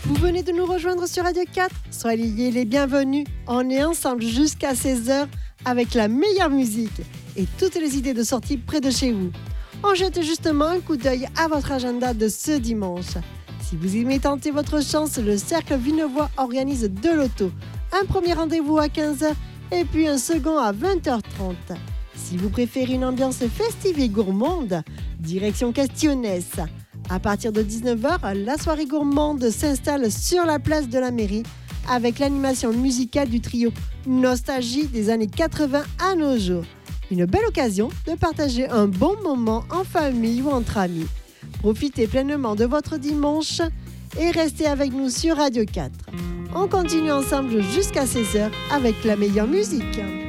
Vous venez de nous rejoindre sur Radio 4. Soyez les bienvenus. On est ensemble jusqu'à 16h avec la meilleure musique et toutes les idées de sortie près de chez vous. On jette justement un coup d'œil à votre agenda de ce dimanche. Si vous aimez tenter votre chance, le Cercle Vinevoix organise deux lotos. Un premier rendez-vous à 15h et puis un second à 20h30. Si vous préférez une ambiance festive et gourmande, direction Castillonnès. À partir de 19h, la soirée gourmande s'installe sur la place de la mairie avec l'animation musicale du trio Nostalgie des années 80 à nos jours. Une belle occasion de partager un bon moment en famille ou entre amis. Profitez pleinement de votre dimanche et restez avec nous sur Radio 4. On continue ensemble jusqu'à 16h avec la meilleure musique.